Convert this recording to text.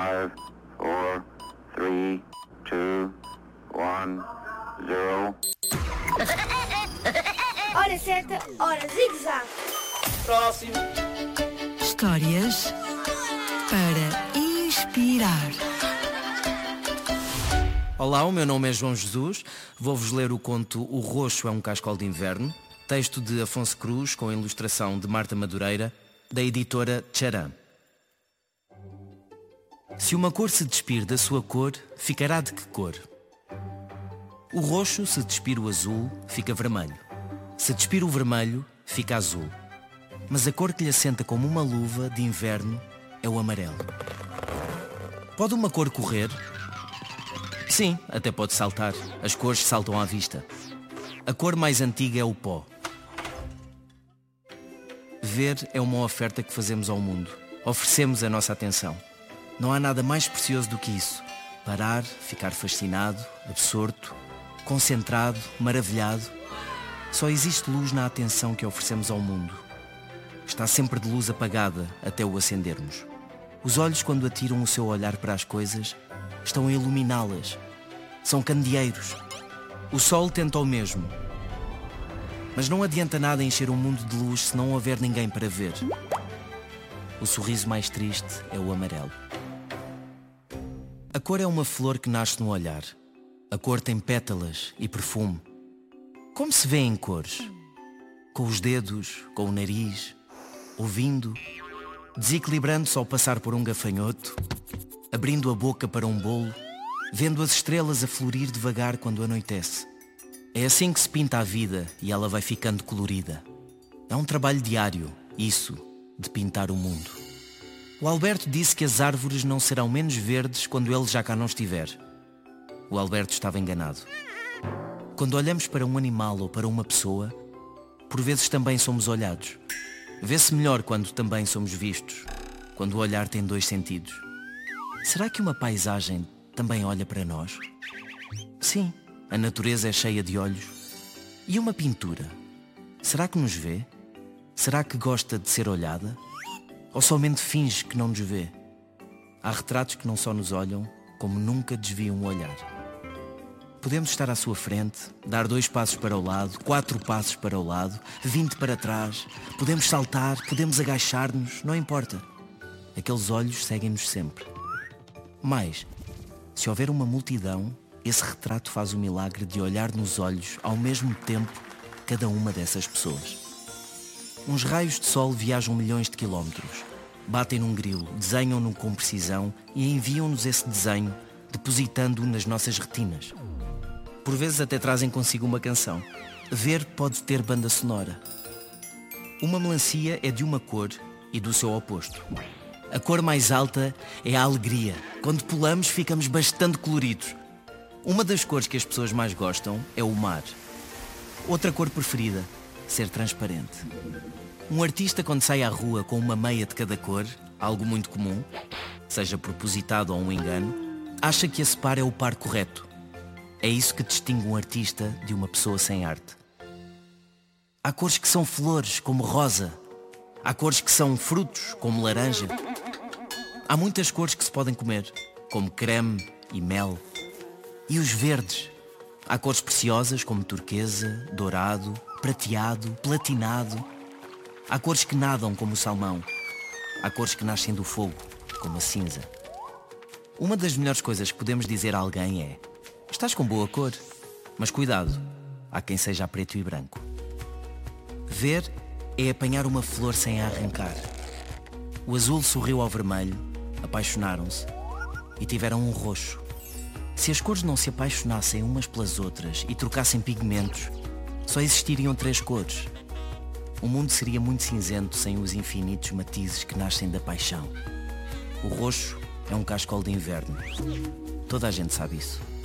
5, 4, 3, 2, 1, 0. Hora certa, hora zigue-zague. Próximo. Histórias para inspirar. Olá, o meu nome é João Jesus. Vou-vos ler o conto O Roxo é um Cascol de Inverno, texto de Afonso Cruz com ilustração de Marta Madureira, da editora Tcharam. Se uma cor se despir da sua cor, ficará de que cor? O roxo, se despir o azul, fica vermelho. Se despir o vermelho, fica azul. Mas a cor que lhe assenta como uma luva de inverno é o amarelo. Pode uma cor correr? Sim, até pode saltar. As cores saltam à vista. A cor mais antiga é o pó. Ver é uma oferta que fazemos ao mundo. Oferecemos a nossa atenção. Não há nada mais precioso do que isso. Parar, ficar fascinado, absorto, concentrado, maravilhado. Só existe luz na atenção que oferecemos ao mundo. Está sempre de luz apagada até o acendermos. Os olhos, quando atiram o seu olhar para as coisas, estão a iluminá-las. São candeeiros. O sol tenta o mesmo. Mas não adianta nada encher um mundo de luz se não houver ninguém para ver. O sorriso mais triste é o amarelo. A cor é uma flor que nasce no olhar. A cor tem pétalas e perfume. Como se vê em cores? Com os dedos, com o nariz, ouvindo, desequilibrando-se ao passar por um gafanhoto, abrindo a boca para um bolo, vendo as estrelas a florir devagar quando anoitece. É assim que se pinta a vida e ela vai ficando colorida. É um trabalho diário, isso, de pintar o mundo. O Alberto disse que as árvores não serão menos verdes quando ele já cá não estiver. O Alberto estava enganado. Quando olhamos para um animal ou para uma pessoa, por vezes também somos olhados. Vê-se melhor quando também somos vistos, quando o olhar tem dois sentidos. Será que uma paisagem também olha para nós? Sim, a natureza é cheia de olhos. E uma pintura? Será que nos vê? Será que gosta de ser olhada? Ou somente finge que não nos vê? Há retratos que não só nos olham, como nunca desviam o olhar. Podemos estar à sua frente, dar 2 passos para o lado, 4 passos para o lado, 20 para trás. Podemos saltar, podemos agachar-nos, não importa. Aqueles olhos seguem-nos sempre. Mas, se houver uma multidão, esse retrato faz o milagre de olhar nos olhos ao mesmo tempo cada uma dessas pessoas. Uns raios de sol viajam milhões de quilómetros, batem num grilo, desenham-no com precisão e enviam-nos esse desenho, depositando-o nas nossas retinas. Por vezes até trazem consigo uma canção. Ver pode ter banda sonora. Uma melancia é de uma cor e do seu oposto. A cor mais alta é a alegria. Quando pulamos, ficamos bastante coloridos. Uma das cores que as pessoas mais gostam é o mar. Outra cor preferida, ser transparente. Um artista, quando sai à rua com uma meia de cada cor, algo muito comum, seja propositado ou um engano, acha que esse par é o par correto. É isso que distingue um artista de uma pessoa sem arte. Há cores que são flores, como rosa. Há cores que são frutos, como laranja. Há muitas cores que se podem comer, como creme e mel. E os verdes? Há cores preciosas, como turquesa, dourado, prateado, platinado. Há cores que nadam, como o salmão. Há cores que nascem do fogo, como a cinza. Uma das melhores coisas que podemos dizer a alguém é: estás com boa cor, mas cuidado, há quem seja a preto e branco. Ver é apanhar uma flor sem a arrancar. O azul sorriu ao vermelho, apaixonaram-se e tiveram um roxo. Se as cores não se apaixonassem umas pelas outras e trocassem pigmentos, só existiriam 3 cores. O mundo seria muito cinzento sem os infinitos matizes que nascem da paixão. O roxo é um cascol de inverno. Toda a gente sabe isso.